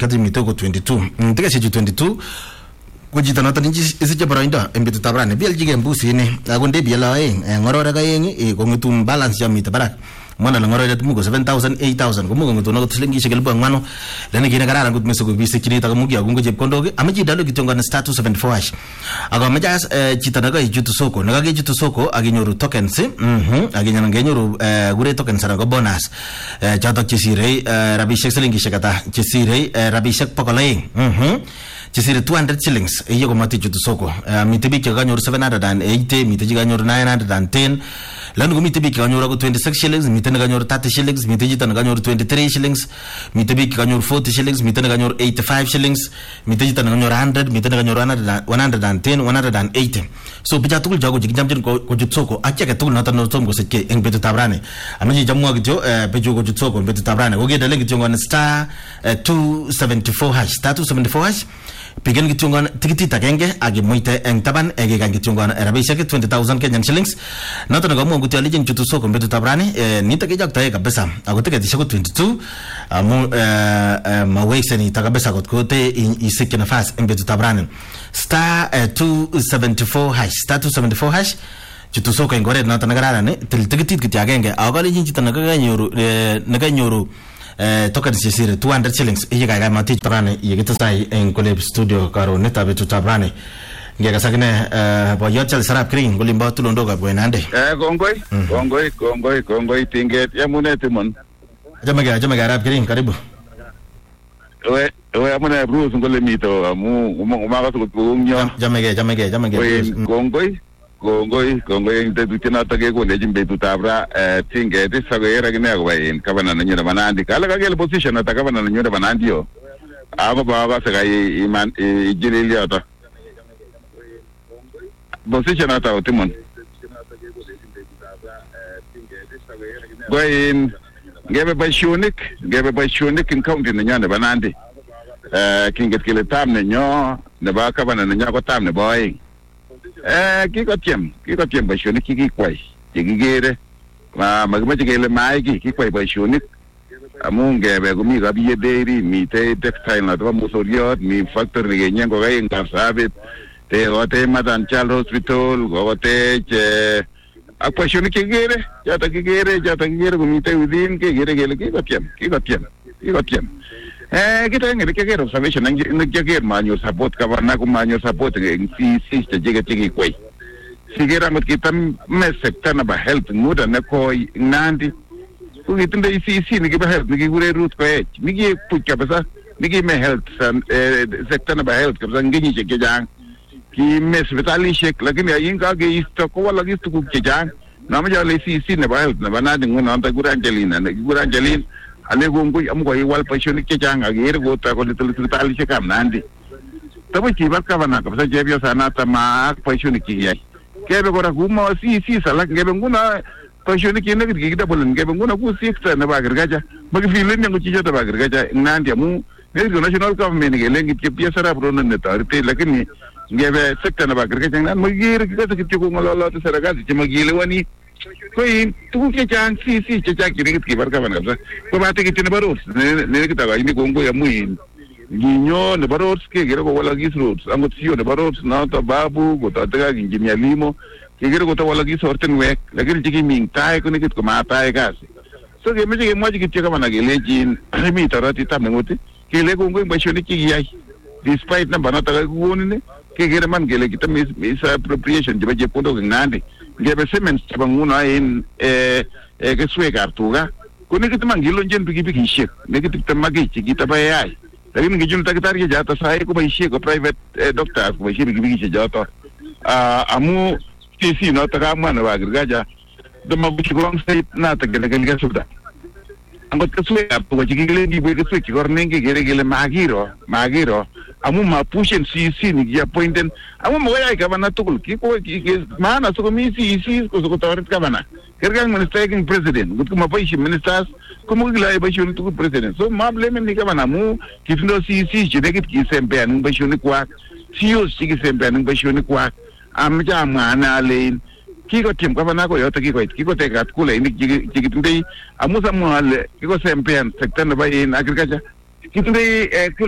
kati mitoko 22 tika shichu 22 kujita nota ninji isiche barainda embitu tabrane biel jige mbusi ni agunde biela ngorora kayengi kongitum balance ya mitabarak mwana ngorora tumugo 7000 8000 kumugo ngotono tlingi shegelbu ngano lene kina karara ngut meso kubisi kini takamugi agungo jepkondoge amaji dalo kitonga na status 74 hash aga majas chitanaga ijutu soko naga ijutu soko aginyoru tokens aginyana ngenyoru gure tokens na bonus chatak chisire rabishek selingi shekata chisire rabishek pokolay chisire 200 shillings iyo ko mati jutu soko mitibi kanyoru 780 mitibi kanyoru 910 lanu mitibi kanyoru 26 shillings mitene kanyoru 30 shillings mitibi tan kanyoru 23 shillings mitibi kanyoru 40 shillings mitene kanyoru 85 shillings mitibi tan kanyoru 100 mitene kanyoru 110 180 so bija tukul jago jigijamjin ko jutu soko acheke tukul nata no tomgo seke eng betu tabrane amaji jamwa gjo beju ko jutu soko betu tabrane oge dale gjo ngana star 274 hash star 274 hash pigen gitungan tikiti takenge agi moite eng taban ege kan gitungan rabishek 20000 Kenyan shillings nato na gamu nguti alijin chutu soko mbetu tabrani nita ke jakta kabisa agoteke dishako 22 amu mawekse ni takabesa gotkote isike nafas mbetu tabrani star 274 hash star 274 hash chutu soko ngore nato nagarara ne tikiti kiti agenge agalijin chita naganyoro token sisire 200 shillings iye ga mati trane iye gitasai en collab studio karo neta betu tabrane ngega sakne boyochal sarap kring golimba tulondoga bwenande kongoi tinget yamune timon jamage arab kring karibu we amune bruce ngolemito amu umaga tukungyo jamage kongoi ndetu tina tage ko lejin betu tabra tinge de sagera gine ko bayin kabana na nyura banandi kala kagel position ata kabana na nyura banandi yo ago baba sagai iman ijilili ata position ata otimon bayin gebe bashonik in county na nyane banandi kinget kile tamne nyo ne ba kabana na nyako tamne boy kiko tiem bashoni kiki kwai kigere magmajigele maigi kikwai bashoni amunge be gumi gabiye dairy mi te textile na to musoriot mi factory ngengo ga inga sabit te hote madan child hospital gote che akwashoni kigere jata kigere gumi te within kigere gele kiko tiem kita ngere kegero observation ngere manyo support kabana ko manyo support si tege kwai sigera ngot kitam sector na ba health muda na ko nandi ku gitunde si ni ba health ni gure root ko ni pucha basa ni me health sector na ba health kabza nginyi ke jang ki hospitali shek lakini yinga ge isto ko wala gistu ku ke jang na ma jale si na ba health na banadi ngona anta gurangelina ale gongoi am ko wal passion ke janga gere go ta ko litali se kam nandi tabo ki barka bana ko sa jebio sanata ma passion ki yai kebe ko ra guma si sala ngebe nguna passion ki ne gi da bolen ngebe nguna ku sikta na ba gargaja magi filin ne ci jota ba gargaja nandi mu ne national government ge lengi ke piesa ra bro ne tarite lakini ngebe sikta na ba gargaja nan magi gere ki ta ki ko ngolo to saraga ci magi le wani koi tu ke jang si ke jang kiri ki barka bana ko ba te ki tene baros ne ki ta ga ini gongo ya muin ginyo ne baros ke gere ko wala gisrot angot sio ne baros na ta babu go ta ga ginyo limo ke gere ko ta wala gisorten wek la gere jigi ming tai ko ne ki ko ma tai gas so ke me jigi mo jigi ti ka bana ge lejin mi tarati tam ngoti ke le gongo ba shoni ki yai despite na bana ta ga woni ne ke gere man gele ki ta mis appropriation je ba je pondo ngandi gebe semen tabanguna in ke suega artuga kuni kitman gilo njen pigi shek ne kitam magi chigita bayai lakini ngijul takitari ke jata sai ko bai shek ko private doctor ko bai shek pigi jata amu kisi no taka mana ba girgaja do mabuchi ko sai na ta gele gele subda angot ke suega ko chigile ni be ke sueki kornenge gele magiro amu ma pushen si ni ya pointen amu mo ya kabana tukul ki mana so mi si ko tawrit kabana kergang ministering president gut ko ma paishi ministers ko mo gila ba shoni tukul president so ma blame ni kabana mu kifindo si jidegit ki sempe anu ba shoni kwa siyo si sempe anu ba shoni kwa am ja mana len ki ko tim kabana ko yo ta ki ko te kat kule ni jigitinde amu sa mo ale ki ko sempe sector ba in agriculture kitunde